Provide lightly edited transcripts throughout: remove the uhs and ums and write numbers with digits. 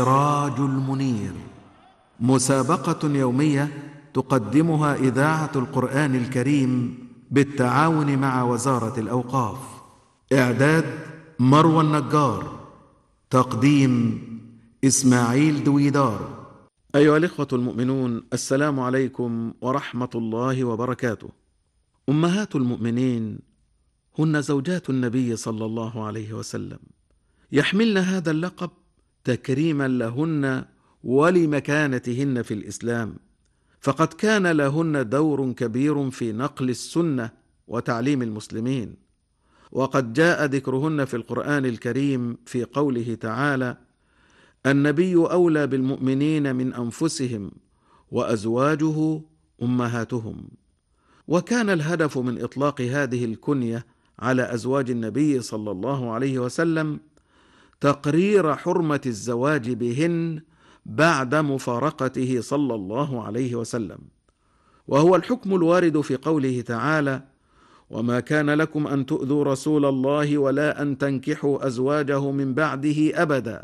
السراج المنير، مسابقة يومية تقدمها إذاعة القرآن الكريم بالتعاون مع وزارة الأوقاف. إعداد مروى النجار، تقديم إسماعيل دويدار. أيها الإخوة المؤمنون، السلام عليكم ورحمة الله وبركاته. أمهات المؤمنين هن زوجات النبي صلى الله عليه وسلم، يحملن هذا اللقب تكريما لهن ولمكانتهن في الإسلام، فقد كان لهن دور كبير في نقل السنة وتعليم المسلمين. وقد جاء ذكرهن في القرآن الكريم في قوله تعالى: النبي أولى بالمؤمنين من أنفسهم وأزواجه أمهاتهم. وكان الهدف من إطلاق هذه الكنية على أزواج النبي صلى الله عليه وسلم تقرير حرمة الزواج بهن بعد مفارقته صلى الله عليه وسلم، وهو الحكم الوارد في قوله تعالى: وما كان لكم أن تؤذوا رسول الله ولا أن تنكحوا أزواجه من بعده أبدا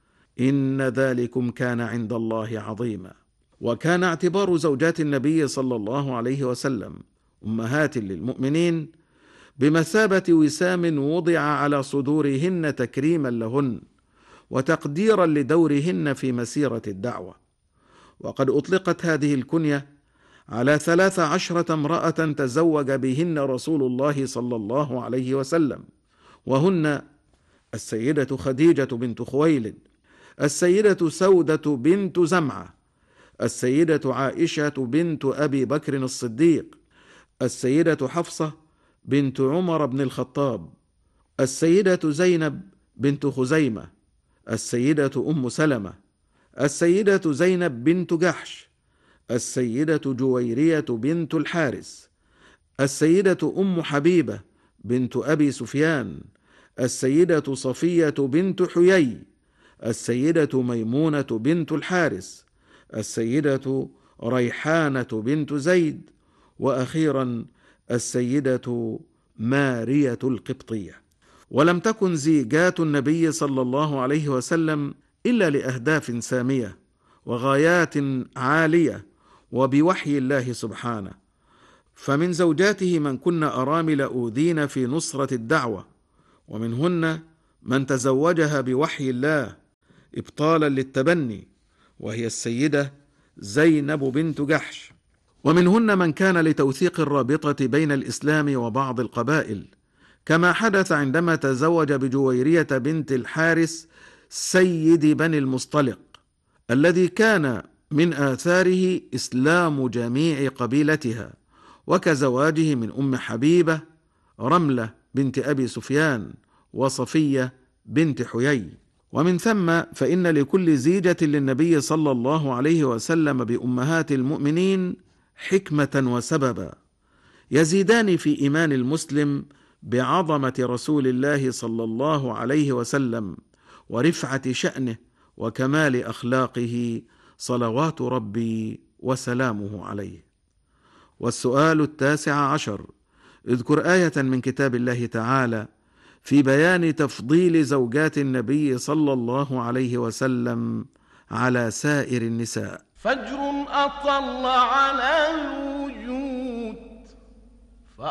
إن ذلكم كان عند الله عظيما. وكان اعتبار زوجات النبي صلى الله عليه وسلم أمهات للمؤمنين بمثابة وسام وضع على صدورهن تكريما لهن وتقديرا لدورهن في مسيرة الدعوة. وقد أطلقت هذه الكنية على 13 امرأة تزوج بهن رسول الله صلى الله عليه وسلم، وهن السيدة خديجة بنت خويلد، السيدة سودة بنت زمعة، السيدة عائشة بنت أبي بكر الصديق، السيدة حفصة بنت عمر بن الخطاب، السيدة زينب بنت خزيمة، السيدة أم سلمة، السيدة زينب بنت جحش، السيدة جويرية بنت الحارث، السيدة أم حبيبة بنت أبي سفيان، السيدة صفية بنت حيي، السيدة ميمونة بنت الحارث، السيدة ريحانة بنت زيد، وأخيرا السيدة مارية القبطية. ولم تكن زيجات النبي صلى الله عليه وسلم إلا لأهداف سامية وغايات عالية وبوحي الله سبحانه، فمن زوجاته من كن أرامل أوذين في نصرة الدعوة، ومنهن من تزوجها بوحي الله إبطالا للتبني، وهي السيدة زينب بنت جحش. ومنهن من كان لتوثيق الرابطة بين الإسلام وبعض القبائل، كما حدث عندما تزوج بجويرية بنت الحارث سيد بني المصطلق، الذي كان من آثاره إسلام جميع قبيلتها، وكزواجه من أم حبيبة رملة بنت أبي سفيان وصفية بنت حيي. ومن ثم فإن لكل زيجة للنبي صلى الله عليه وسلم بأمهات المؤمنين حكمة وسببا يزيدان في إيمان المسلم بعظمة رسول الله صلى الله عليه وسلم ورفعة شأنه وكمال أخلاقه صلوات ربي وسلامه عليه. والسؤال 19، اذكر آية من كتاب الله تعالى في بيان تفضيل زوجات النبي صلى الله عليه وسلم على سائر النساء. فجر أطل على